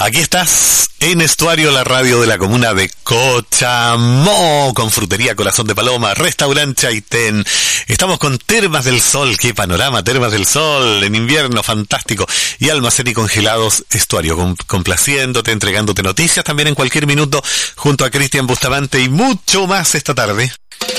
Aquí estás en Estuario, la radio de la comuna de Cochamó, con frutería Corazón de Paloma, restaurante Chaitén. Estamos con Termas del Sol, qué panorama, Termas del Sol, en invierno, fantástico. Y Almacén y Congelados Estuario, complaciéndote, entregándote noticias también en cualquier minuto, junto a Cristian Bustamante y mucho más esta tarde.